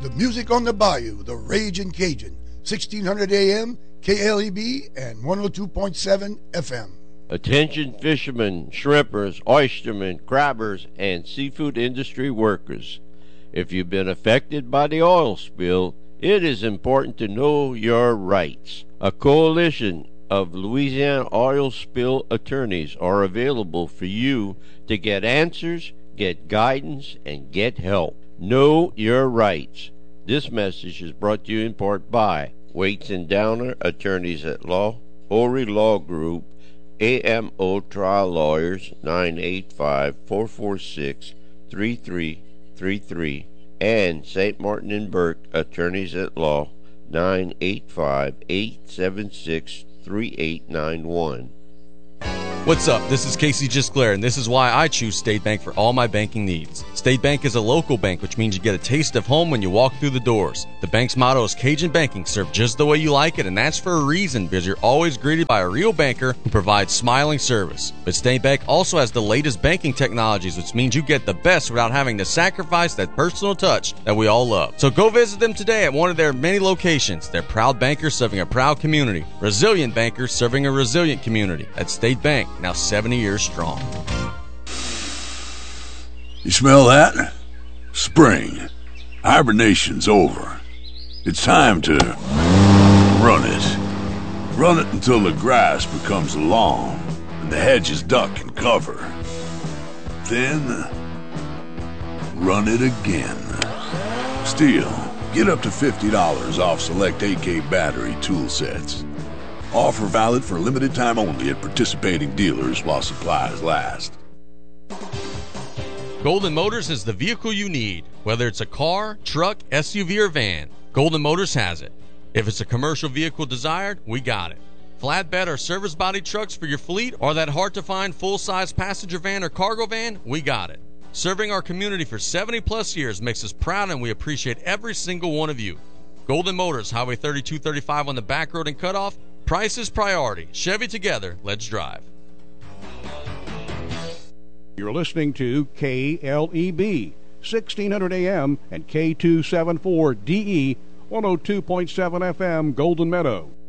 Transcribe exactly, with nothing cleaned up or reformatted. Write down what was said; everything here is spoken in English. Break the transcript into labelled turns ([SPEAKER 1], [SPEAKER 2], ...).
[SPEAKER 1] The music on the bayou, the Ragin' Cajun, sixteen hundred A M, K L E B, and one oh two point seven F M.
[SPEAKER 2] Attention fishermen, shrimpers, oystermen, crabbers, and seafood industry workers. If you've been affected by the oil spill, it is important to know your rights. A coalition of Louisiana oil spill attorneys are available for you to get answers, get guidance, and get help. Know your rights. This message is brought to you in part by Waits and Downer, Attorneys at Law, Horry Law Group, A M O Trial Lawyers, nine eight five, four four six, three three three three, and Saint Martin and Burke, Attorneys at Law, nine eight five, eight seven six, three eight nine one.
[SPEAKER 3] What's up? This is Casey Gisclair, and this is why I choose State Bank for all my banking needs. State Bank is a local bank, which means you get a taste of home when you walk through the doors. The bank's motto is Cajun Banking, served just the way you like it, and that's for a reason, because you're always greeted by a real banker who provides smiling service. But State Bank also has the latest banking technologies, which means you get the best without having to sacrifice that personal touch that we all love. So go visit them today at one of their many locations. They're proud bankers serving a proud community. Resilient bankers serving a resilient community. At State Bank, now seventy years strong.
[SPEAKER 4] You smell that? Spring. Hibernation's over. It's time to run it. Run it until the grass becomes long and the hedges duck and cover. Then run it again. Still, get up to fifty dollars off select A K battery tool sets. Offer valid for a limited time only at participating dealers while supplies last.
[SPEAKER 3] Golden Motors is the vehicle you need. Whether it's a car, truck, S U V, or van, Golden Motors has it. If it's a commercial vehicle desired, we got it. Flatbed or service body trucks for your fleet, or that hard-to-find full-size passenger van or cargo van, we got it. Serving our community for seventy plus years makes us proud, and we appreciate every single one of you. Golden Motors, Highway thirty-two thirty-five on the back road in Cutoff. Price is priority. Chevy together. Let's drive.
[SPEAKER 5] You're listening to K L E B, sixteen hundred A M and K two seventy-four D E, one oh two point seven F M, Golden Meadow.